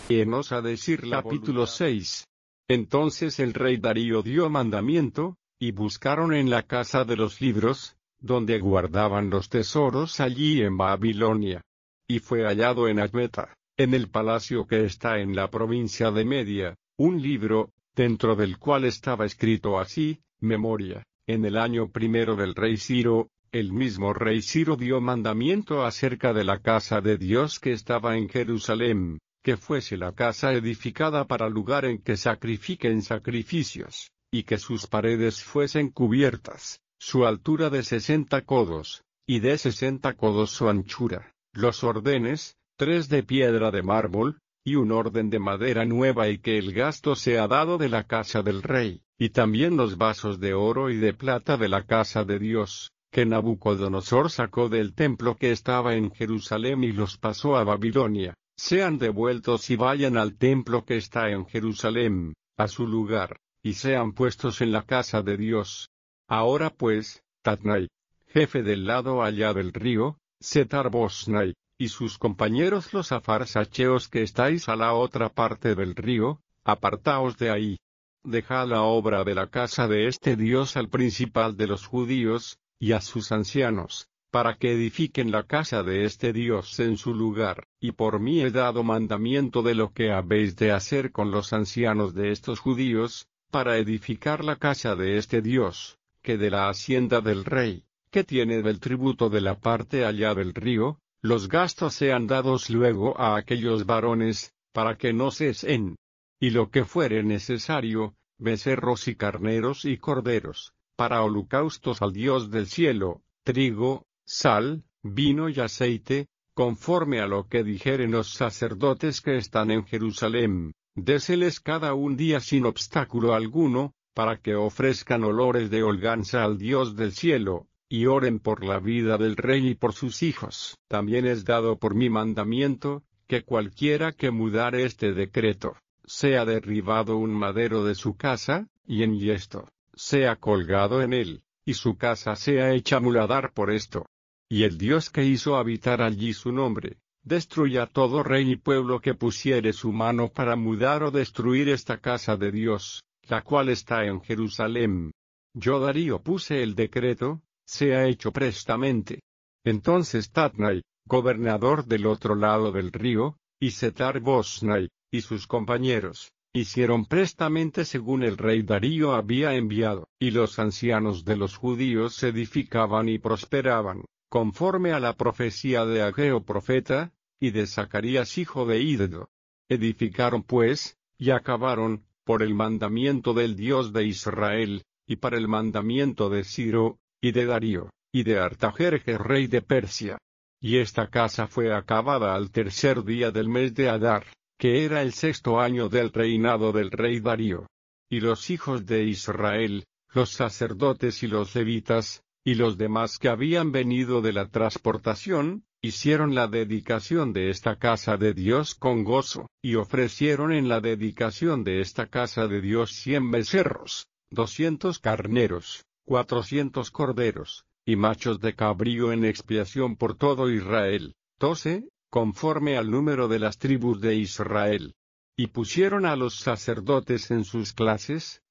Llenos a decir capítulo 6. Entonces el rey Darío dio mandamiento, y buscaron en la casa de los libros, donde guardaban los tesoros allí en Babilonia. Y fue hallado en Admeta, en el palacio que está en la provincia de Media, un libro, dentro del cual estaba escrito así: Memoria. En el año primero del rey Ciro, el mismo rey Ciro dio mandamiento acerca de la casa de Dios que estaba en Jerusalén, que fuese la casa edificada para lugar en que sacrifiquen sacrificios, y que sus paredes fuesen cubiertas, su altura de 60 codos, y de 60 codos su anchura, los ordenes, 3 de piedra de mármol, y un orden de madera nueva, y que el gasto sea dado de la casa del rey, y también los vasos de oro y de plata de la casa de Dios, que Nabucodonosor sacó del templo que estaba en Jerusalén y los pasó a Babilonia, sean devueltos y vayan al templo que está en Jerusalén, a su lugar, y sean puestos en la casa de Dios. Ahora pues, Tatnai, jefe del lado allá del río, Setar-Bosnai, y sus compañeros los afarsacheos que estáis a la otra parte del río, apartaos de ahí. Dejad la obra de la casa de este Dios al principal de los judíos, y a sus ancianos, para que edifiquen la casa de este Dios en su lugar, y por mí he dado mandamiento de lo que habéis de hacer con los ancianos de estos judíos, para edificar la casa de este Dios, que de la hacienda del rey, que tiene del tributo de la parte allá del río, los gastos sean dados luego a aquellos varones, para que no cesen. Y lo que fuere necesario, becerros y carneros y corderos, para holocaustos al Dios del cielo, trigo, sal, vino y aceite, conforme a lo que dijeren los sacerdotes que están en Jerusalén, déseles cada un día sin obstáculo alguno, para que ofrezcan olores de holganza al Dios del cielo, y oren por la vida del rey y por sus hijos. También es dado por mi mandamiento, que cualquiera que mudare este decreto, sea derribado un madero de su casa, y en yesto, sea colgado en él, y su casa sea hecha muladar por esto. Y el Dios que hizo habitar allí su nombre, destruya todo rey y pueblo que pusiere su mano para mudar o destruir esta casa de Dios, la cual está en Jerusalén. Yo Darío puse el decreto, sea hecho prestamente. Entonces Tatnai, gobernador del otro lado del río, y Setar-Bosnai, y sus compañeros, hicieron prestamente según el rey Darío había enviado, y los ancianos de los judíos edificaban y prosperaban, conforme a la profecía de Ageo profeta, y de Zacarías hijo de Iddo. Edificaron pues, y acabaron, por el mandamiento del Dios de Israel, y para el mandamiento de Ciro, y de Darío, y de Artajerjes rey de Persia. Y esta casa fue acabada al tercer día del mes de Adar, que era el 6º año del reinado del rey Darío. Y los hijos de Israel, los sacerdotes y los levitas, y los demás que habían venido de la transportación, hicieron la dedicación de esta casa de Dios con gozo, y ofrecieron en la dedicación de esta casa de Dios 100 becerros, 200 carneros, 400 corderos, y machos de cabrío en expiación por todo Israel, 12, conforme al número de las tribus de Israel. Y pusieron a los sacerdotes en sus clases,